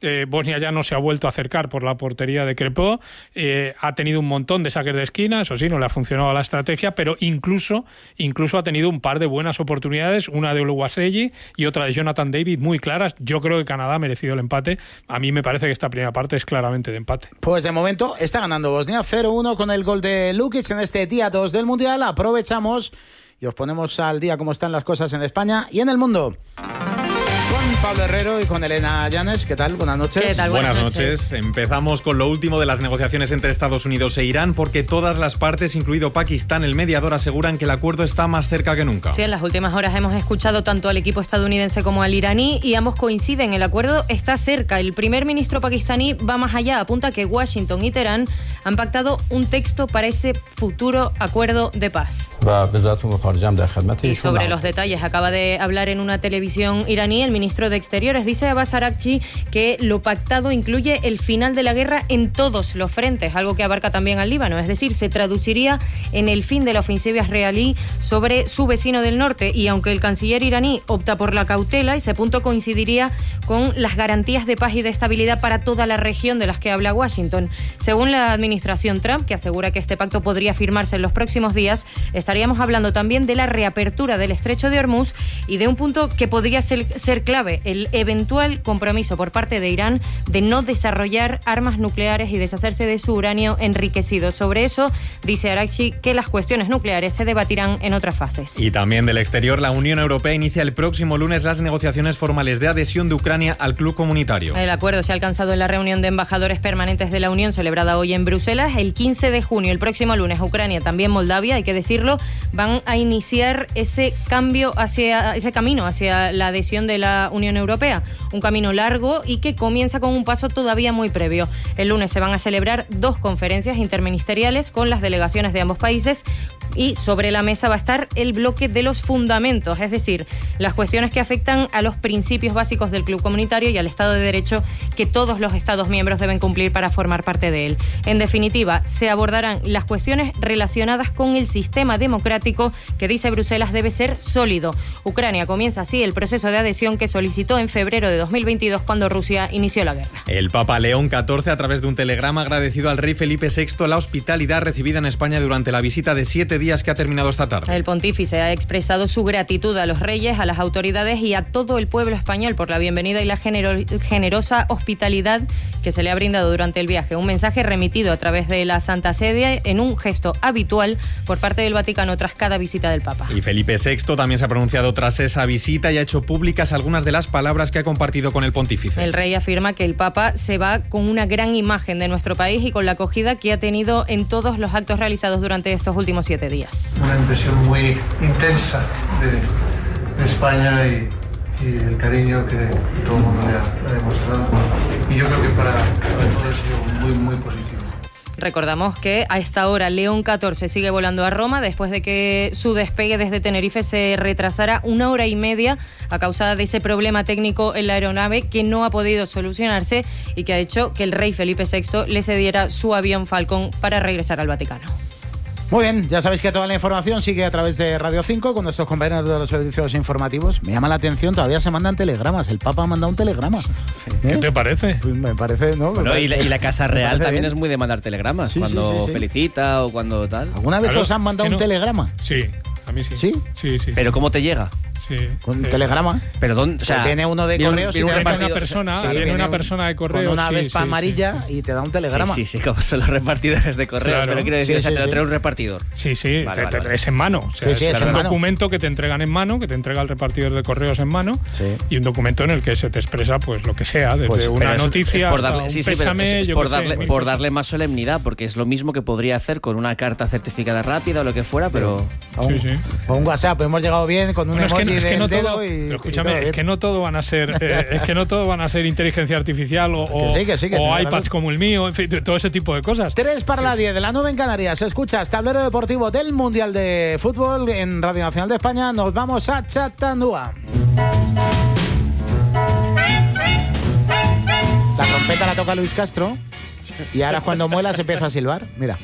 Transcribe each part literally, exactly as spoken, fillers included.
Eh, Bosnia ya no se ha vuelto a acercar por la portería de Crepó. Eh, ha tenido un montón de saques de esquina, eso sí, no le ha funcionado la estrategia, pero incluso, incluso ha tenido un par de buenas oportunidades, una de Oluwaseyi y otra de Jonathan David, muy claras. Yo creo que Canadá ha merecido el empate. A mí me parece que esta primera parte es claramente de empate. Pues de momento está ganando Bosnia cero uno con el gol de Lukic en este día dos del Mundial. Aprovechamos y os ponemos al día cómo están las cosas en España y en el mundo. Con Pablo Herrero y con Elena Llanes. ¿Qué tal? Buenas noches. ¿Qué tal? Buenas, Buenas noches. noches. Empezamos con lo último de las negociaciones entre Estados Unidos e Irán, porque todas las partes, incluido Pakistán, el mediador, aseguran que el acuerdo está más cerca que nunca. Sí, en las últimas horas hemos escuchado tanto al equipo estadounidense como al iraní y ambos coinciden. El acuerdo está cerca. El primer ministro pakistaní va más allá. Apunta que Washington y Teherán han pactado un texto para ese futuro acuerdo de paz. Y sobre los detalles acaba de hablar en una televisión iraní el ministro de Exteriores. Dice Abbas Araghchi que lo pactado incluye el final de la guerra en todos los frentes, algo que abarca también al Líbano. Es decir, se traduciría en el fin de la ofensiva israelí sobre su vecino del norte. Y aunque el canciller iraní opta por la cautela, ese punto coincidiría con las garantías de paz y de estabilidad para toda la región de las que habla Washington. Según la administración Trump, que asegura que este pacto podría firmarse en los próximos días, estaríamos hablando también de la reapertura del estrecho de Hormuz y de un punto que podría ser, ser clave, el eventual compromiso por parte de Irán de no desarrollar armas nucleares y deshacerse de su uranio enriquecido. Sobre eso, dice Araghchi que las cuestiones nucleares se debatirán en otras fases. Y también del exterior, la Unión Europea inicia el próximo lunes las negociaciones formales de adhesión de Ucrania al club comunitario. El acuerdo se ha alcanzado en la reunión de embajadores permanentes de la Unión celebrada hoy en Bruselas. El quince de junio, el próximo lunes, Ucrania, también Moldavia, hay que decirlo, van a iniciar ese cambio hacia ese camino hacia la adhesión de la Unión Europea. Un camino largo y que comienza con un paso todavía muy previo. El lunes se van a celebrar dos conferencias interministeriales con las delegaciones de ambos países y sobre la mesa va a estar el bloque de los fundamentos, es decir, las cuestiones que afectan a los principios básicos del club comunitario y al Estado de Derecho que todos los Estados miembros deben cumplir para formar parte de él. En definitiva, se abordarán las cuestiones relacionadas con el sistema democrático que, dice Bruselas, debe ser sólido. Ucrania comienza así el proceso de adhesión que solicitó en febrero de dos mil veintidós cuando Rusia inició la guerra. El Papa León catorce, a través de un telegrama, agradecido al rey Felipe sexto la hospitalidad recibida en España durante la visita de siete días que ha terminado esta tarde. El pontífice ha expresado su gratitud a los reyes, a las autoridades y a todo el pueblo español por la bienvenida y la genero- generosa hospitalidad que se le ha brindado durante el viaje. Un mensaje remitido a través de la Santa Sede en un gesto habitual por parte del Vaticano tras cada visita del Papa. Y Felipe sexto también se ha pronunciado tras esa visita y ha hecho públicas algunas de las palabras que ha compartido con el pontífice. El rey afirma que el Papa se va con una gran imagen de nuestro país y con la acogida que ha tenido en todos los actos realizados durante estos últimos siete días. Una impresión muy intensa de, de España y, y el cariño que todo el mundo le ha, le ha demostrado. Y yo creo que para, para todos ha sido muy, muy positivo. Recordamos que a esta hora León catorce sigue volando a Roma después de que su despegue desde Tenerife se retrasara una hora y media a causa de ese problema técnico en la aeronave que no ha podido solucionarse y que ha hecho que el rey Felipe sexto le cediera su avión Falcon para regresar al Vaticano. Muy bien, ya sabéis que toda la información sigue a través de Radio cinco con nuestros compañeros de los servicios informativos. Me llama la atención, todavía se mandan telegramas. El Papa ha mandado un telegrama. Sí. ¿Eh? ¿Qué te parece? Me parece, ¿no? Me bueno, parece, y, la, y la Casa Real también bien. Es muy de mandar telegramas, sí, cuando sí, sí, sí. felicita o cuando tal. ¿Alguna vez claro, os han mandado no? un telegrama? Sí, a mí sí. ¿Sí? Sí, sí. ¿Pero cómo te llega? Sí. ¿Con un eh, telegrama? ¿Pero dónde? O sea, pues viene uno de correos viene, y te viene da una persona, sí, viene viene una un, persona de correos. con una sí, vespa sí, amarilla sí, sí. y te da un telegrama. Sí, sí, sí, como son los repartidores de correos. Claro. Pero quiero decir, Sí, o sea, sí, te lo sí. trae un repartidor. Sí, sí, vale, te, vale, te, vale. es en mano. O sea, Sí, sí, es, es un en mano. documento que te entregan en mano, que te entrega el repartidor de correos en mano, Sí. y un documento en el que se te expresa pues lo que sea, desde Pues, una Pero es- noticia es por hasta darle, un sí, sí, pero pésame, es, es yo por qué sé, darle, cualquier por cosa. darle más solemnidad, porque es lo mismo que podría hacer con una carta certificada rápida o lo que fuera, pero... O un, Sí, sí. o un WhatsApp, hemos llegado bien con un Bueno, es que, emoji no- es que del no dedo todo, y, pero escúchame, y todo es bien. que no todo van a ser, eh, es que no todo van a ser inteligencia artificial o, o, Que sí, que sí, que o tiene iPads razón. como el mío, en fin, todo ese tipo de cosas. Tres para las diez de la nueve en Canarias. Escuchas Tablero Deportivo del Mundial de Fútbol en Radio Nacional de España. Nos vamos a Chattanooga. La trompeta la toca Luis Castro y ahora cuando muela se empieza a silbar. Mira.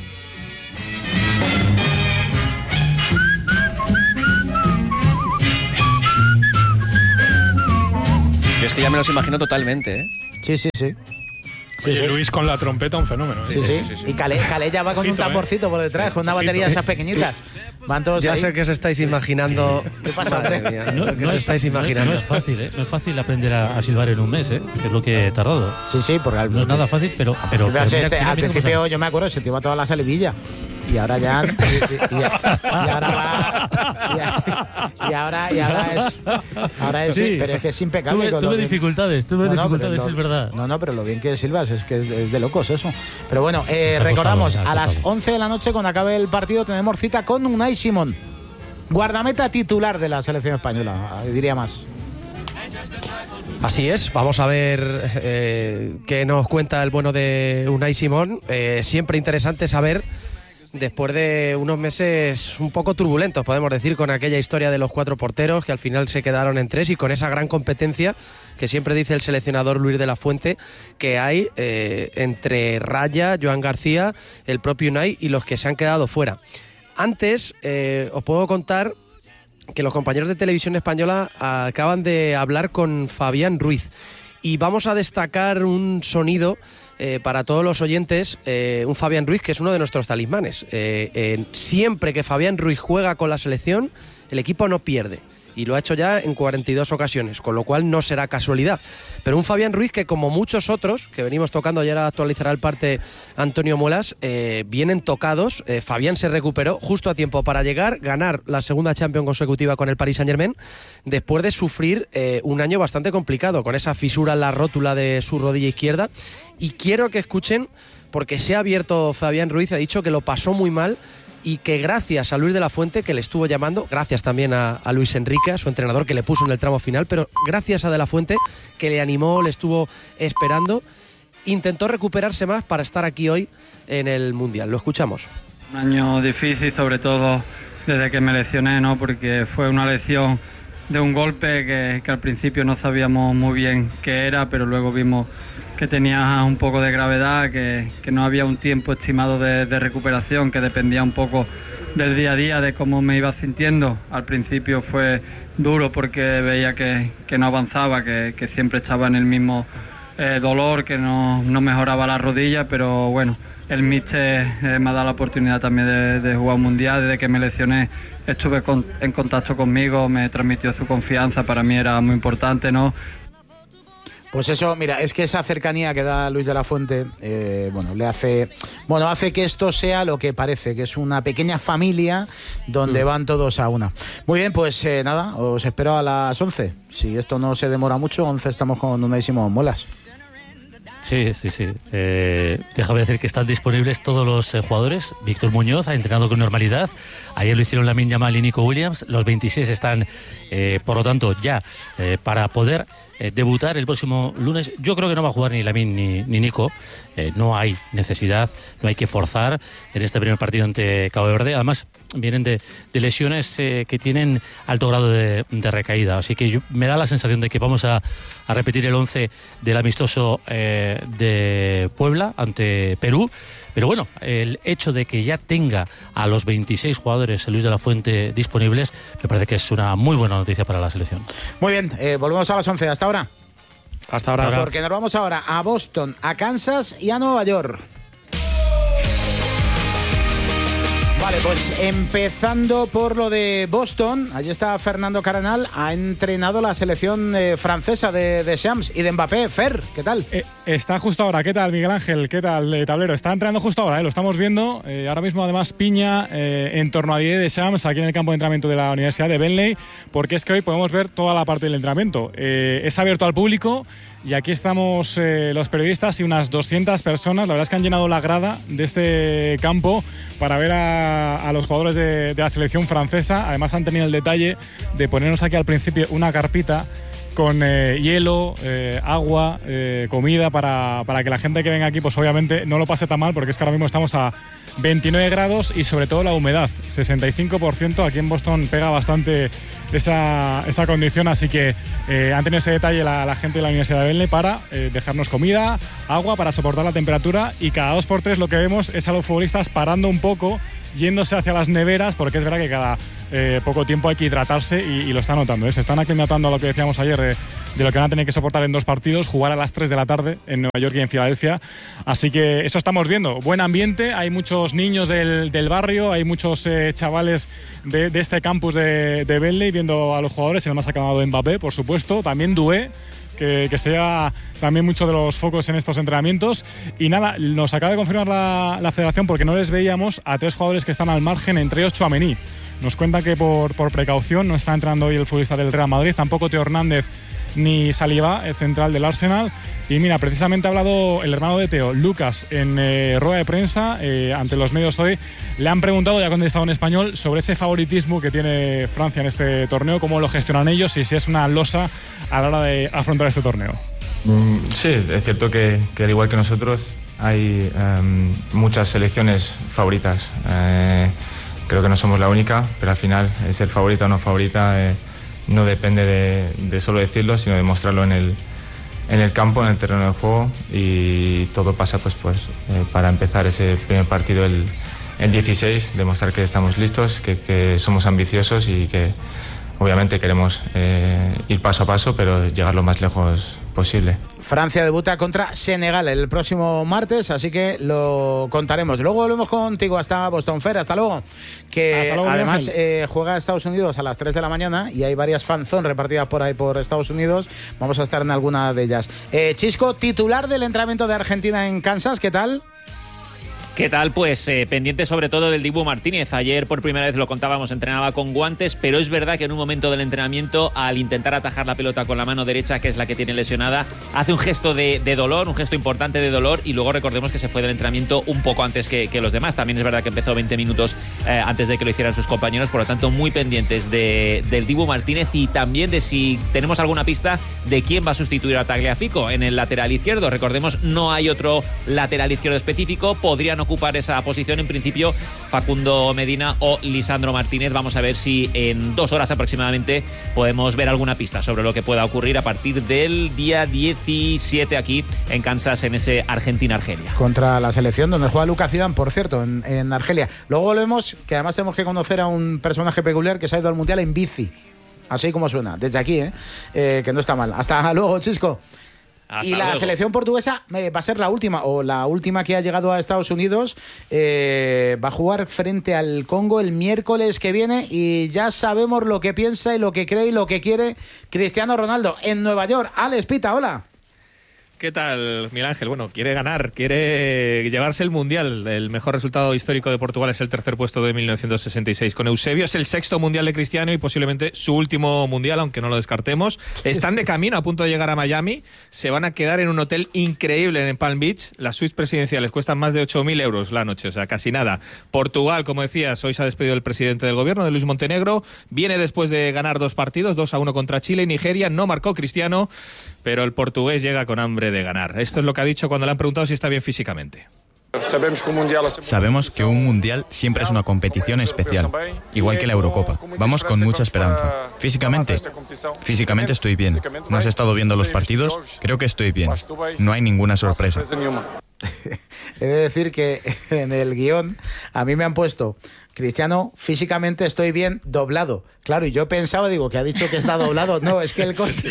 Yo es que ya me los imagino totalmente, ¿eh? Sí, sí, sí. Oye, sí, sí. Luis con la trompeta, un fenómeno. Sí, sí. sí, sí, sí. Y Calé, Calé ya va con ojito, un tamborcito por detrás, sí, con una batería de esas pequeñitas. Van todos ya ahí. sé que os estáis imaginando. ¿Qué pasa, Madre mía, no, lo que no os es, estáis imaginando. No, no es fácil, ¿eh? No es fácil aprender a, a silbar en un mes, ¿eh? Que es lo que he tardado. Sí, sí, porque al, no es nada fácil, pero. pero, pero este, mira, mira, al mira principio yo me acuerdo, se te iba toda la salivilla. Y ahora ya. Y, y, y, y ahora va. Y, y ahora, y ahora es. Ahora es. Sí, pero es que es impecable. Tuve, tuve dificultades, tuve no, no, dificultades, lo, es verdad. No, no, pero lo bien que silbas es que es de, es de locos eso. Pero bueno, eh, recordamos, costado, a las once de la noche, cuando acabe el partido, tenemos cita con Unai Simón, guardameta titular de la selección española, diría más. Así es, vamos a ver eh, qué nos cuenta el bueno de Unai Simón. Eh, siempre interesante saber, después de unos meses un poco turbulentos, podemos decir, con aquella historia de los cuatro porteros que al final se quedaron en tres y con esa gran competencia que siempre dice el seleccionador Luis de la Fuente que hay eh, entre Raya, Joan García, el propio Unai y los que se han quedado fuera. Antes eh, os puedo contar que los compañeros de Televisión Española acaban de hablar con Fabián Ruiz y vamos a destacar un sonido eh, para todos los oyentes, eh, un Fabián Ruiz que es uno de nuestros talismanes. Eh, eh, siempre que Fabián Ruiz juega con la selección, el equipo no pierde. Y lo ha hecho ya en cuarenta y dos ocasiones, con lo cual no será casualidad. Pero un Fabián Ruiz que, como muchos otros, que venimos tocando, y ahora actualizará el parte Antonio Muelas, eh, vienen tocados. Eh, Fabián se recuperó justo a tiempo para llegar, ganar la segunda Champions consecutiva con el Paris Saint-Germain, después de sufrir eh, un año bastante complicado, con esa fisura en la rótula de su rodilla izquierda. Y quiero que escuchen, porque se ha abierto Fabián Ruiz, ha dicho que lo pasó muy mal, y que gracias a Luis de la Fuente, que le estuvo llamando, gracias también a, a Luis Enrique, a su entrenador, que le puso en el tramo final, pero gracias a de la Fuente, que le animó, le estuvo esperando, intentó recuperarse más para estar aquí hoy en el Mundial. Lo escuchamos. Un año difícil, sobre todo desde que me lesioné, ¿no? Porque fue una lesión de un golpe que, que al principio no sabíamos muy bien qué era, pero luego vimos que tenía un poco de gravedad, que, que no había un tiempo estimado de, de recuperación, que dependía un poco del día a día, de cómo me iba sintiendo. Al principio fue duro porque veía que, que no avanzaba, que, que siempre estaba en el mismo eh, dolor, que no, no mejoraba la rodilla, pero bueno, el míster eh, me ha dado la oportunidad también de, de jugar un mundial. Desde que me lesioné estuve con, en contacto conmigo, me transmitió su confianza, para mí era muy importante, ¿no? Pues eso, mira, es que esa cercanía que da Luis de la Fuente, eh, bueno, le hace, bueno, hace que esto sea lo que parece, que es una pequeña familia donde mm. van todos a una. Muy bien, pues eh, nada, os espero a las once. Si esto no se demora mucho, once estamos con Unai Simón. Molas. Sí, sí, sí. Eh, déjame decir que están disponibles todos los eh, jugadores. Víctor Muñoz ha entrenado con normalidad. Ayer lo hicieron Lamine Yamal y Nico Williams. Los veintiséis están, eh, por lo tanto, ya eh, para poder eh, debutar el próximo lunes. Yo creo que no va a jugar ni Lamine ni, ni Nico. Eh, no hay necesidad, no hay que forzar en este primer partido ante Cabo Verde. Además, vienen de, de lesiones eh, que tienen alto grado de, de recaída. Así que yo, me da la sensación de que vamos a, a repetir el once del amistoso eh, de Puebla ante Perú. Pero bueno, el hecho de que ya tenga a los veintiséis jugadores Luis de la Fuente disponibles, me parece que es una muy buena noticia para la selección. Muy bien, eh, volvemos a las once. Hasta ahora. Hasta ahora. Porque nos vamos ahora a Boston, a Kansas y a Nueva York. Vale, pues empezando por lo de Boston, allí está Fernando Cardenal, ha entrenado la selección eh, francesa de, de Shams y de Mbappé. Fer, ¿qué tal? Eh, está justo ahora, ¿qué tal, Miguel Ángel? ¿Qué tal, eh, tablero? Está entrenando justo ahora, eh, lo estamos viendo. Eh, ahora mismo, además, piña eh, en torno a diez de Shams, aquí en el campo de entrenamiento de la Universidad de Bentley, porque es que hoy podemos ver toda la parte del entrenamiento. Eh, es abierto al público. Y aquí estamos eh, los periodistas y unas doscientas personas. La verdad es que han llenado la grada de este campo para ver a, a los jugadores de, de la selección francesa. Además han tenido el detalle de ponernos aquí al principio una carpita con eh, hielo, eh, agua, eh, comida para, para que la gente que venga aquí pues obviamente no lo pase tan mal, porque es que ahora mismo estamos a veintinueve grados y sobre todo la humedad, sesenta y cinco por ciento. Aquí en Boston pega bastante esa, esa condición, así que eh, han tenido ese detalle la, la gente de la Universidad de Bentley para eh, dejarnos comida, agua para soportar la temperatura, y cada dos por tres lo que vemos es a los futbolistas parando un poco, yéndose hacia las neveras, porque es verdad que cada eh, poco tiempo, hay que hidratarse y, y lo está notando, ¿eh? Se están aclimatando a lo que decíamos ayer eh, de lo que van a tener que soportar en dos partidos, jugar a las tres de la tarde en Nueva York y en Filadelfia. Así que eso estamos viendo. Buen ambiente, hay muchos niños del, del barrio, hay muchos eh, chavales de, de este campus de, de Bentley viendo a los jugadores, el más acabado Mbappé, por supuesto, también Doué, que, que sea también mucho de los focos en estos entrenamientos. Y nada, nos acaba de confirmar la, la federación, porque no les veíamos, a tres jugadores que están al margen, entre ellos Tchouaméni. Nos cuentan que por, por precaución no está entrando hoy el futbolista del Real Madrid, tampoco Teo Hernández ni Saliba, el central del Arsenal. Y mira, precisamente ha hablado el hermano de Teo, Lucas, en eh, rueda de prensa eh, ante los medios hoy. Le han preguntado, ya ha contestado en español, sobre ese favoritismo que tiene Francia en este torneo, cómo lo gestionan ellos y si es una losa a la hora de afrontar este torneo. Mm, sí, es cierto que, que al igual que nosotros hay um, muchas selecciones favoritas. Eh, creo que no somos la única, pero al final eh, ser favorita o no favorita eh, no depende de, de solo decirlo, sino de mostrarlo en el, en el campo, en el terreno de juego, y todo pasa pues, pues eh, para empezar ese primer partido el, el dieciséis, demostrar que estamos listos, que, que somos ambiciosos y que obviamente queremos eh, ir paso a paso, pero llegar lo más lejos posible. Francia debuta contra Senegal el próximo martes, así que lo contaremos. Luego volvemos contigo hasta Boston Fair, hasta luego. Que hasta luego, además eh, juega Estados Unidos a las tres de la mañana y hay varias fanzone repartidas por ahí por Estados Unidos. Vamos a estar en alguna de ellas. Eh, Chisco, titular del entrenamiento de Argentina en Kansas, ¿qué tal? ¿Qué tal? Pues eh, pendiente sobre todo del Dibu Martínez. Ayer por primera vez lo contábamos, entrenaba con guantes, pero es verdad que en un momento del entrenamiento, al intentar atajar la pelota con la mano derecha, que es la que tiene lesionada, hace un gesto de, de dolor, un gesto importante de dolor, y luego recordemos que se fue del entrenamiento un poco antes que, que los demás. También es verdad que empezó veinte minutos eh, antes de que lo hicieran sus compañeros, por lo tanto muy pendientes de, del Dibu Martínez y también de si tenemos alguna pista de quién va a sustituir a Tagliafico en el lateral izquierdo. Recordemos, no hay otro lateral izquierdo específico, podrían ocupar esa posición en principio Facundo Medina o Lisandro Martínez. Vamos a ver si en dos horas aproximadamente podemos ver alguna pista sobre lo que pueda ocurrir a partir del día diecisiete aquí en Kansas, en ese Argentina-Argelia. Contra la selección donde juega Lucas Zidane, por cierto, en, en Argelia. Luego volvemos, que además tenemos que conocer a un personaje peculiar que se ha ido al Mundial en bici. Así como suena, desde aquí, ¿eh? Eh, que no está mal. Hasta luego, Chisco. Hasta y la luego. selección portuguesa eh, va a ser la última, o la última que ha llegado a Estados Unidos. Eh, va a jugar frente al Congo el miércoles que viene y ya sabemos lo que piensa y lo que cree y lo que quiere Cristiano Ronaldo en Nueva York. Alex Pita, hola. ¿Qué tal, Miguel Ángel? Bueno, quiere ganar, quiere llevarse el Mundial. El mejor resultado histórico de Portugal es el tercer puesto de mil novecientos sesenta y seis con Eusebio. Es el sexto Mundial de Cristiano y posiblemente su último Mundial, aunque no lo descartemos. Están de camino, a punto de llegar a Miami. Se van a quedar en un hotel increíble en Palm Beach. Las suites presidenciales cuestan más de ocho mil euros la noche, o sea, casi nada. Portugal, como decías, hoy se ha despedido el presidente del gobierno, de Luis Montenegro. Viene después de ganar dos partidos, dos a uno contra Chile y Nigeria. No marcó Cristiano, pero el portugués llega con hambre de ganar. Esto es lo que ha dicho cuando le han preguntado si está bien físicamente. Sabemos que un mundial siempre es una competición especial, igual que la Eurocopa. Vamos con mucha esperanza. Físicamente, físicamente estoy bien. ¿No has estado viendo los partidos? Creo que estoy bien. No hay ninguna sorpresa. He de decir que en el guión a mí me han puesto: Cristiano, físicamente estoy bien, doblado. Claro, y yo pensaba, digo, que ha dicho que está doblado. No, es que el corte,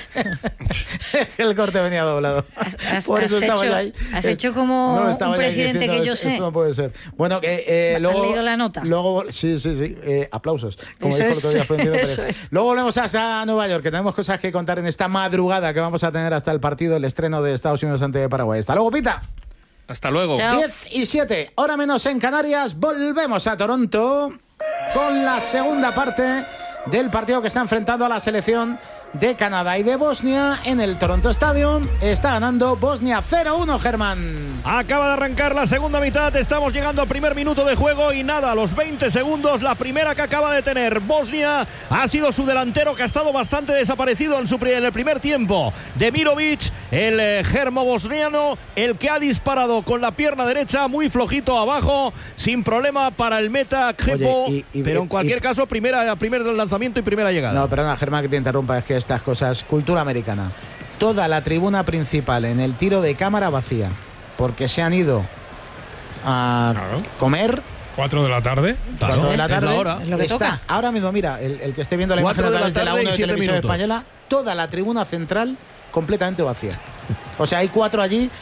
el corte venía doblado. Has, Por eso has estaba hecho, ahí. has hecho como no, un presidente diciendo, que yo sé. Esto no puede ser. Bueno, eh, eh, luego... ¿Has leído la nota? Luego, sí, sí, sí. Eh, aplausos. Como Eso dijo es, el otro día Florentino Pérez. eso es. Luego volvemos hasta Nueva York, que tenemos cosas que contar en esta madrugada que vamos a tener hasta el partido, el estreno de Estados Unidos ante Paraguay. Hasta luego, Pita. Hasta luego. diez y siete, hora menos en Canarias. Volvemos a Toronto con la segunda parte del partido que está enfrentando a la selección de Canadá y de Bosnia en el Toronto Stadium. Está ganando Bosnia cero uno, Germán. Acaba de arrancar la segunda mitad, estamos llegando al primer minuto de juego y nada, a los veinte segundos, la primera que acaba de tener Bosnia ha sido su delantero, que ha estado bastante desaparecido en, su, en el primer tiempo. Demirovic, el eh, germo bosniano, el que ha disparado con la pierna derecha, muy flojito abajo, sin problema para el meta Crepo, Oye, y, y, pero en cualquier y, caso, primera, primer lanzamiento y primera llegada. No, perdona, Germán, que te interrumpa, es que estas cosas, cultura americana. Toda la tribuna principal en el tiro de cámara vacía, porque se han ido a claro. comer cuatro de la tarde. Claro, cuatro de la tarde. Ahora. Está toca. Ahora mismo, mira, el, el que esté viendo la imagen a través de la uno de Televisión minutos. Española, toda la tribuna central completamente vacía. O sea, hay cuatro allí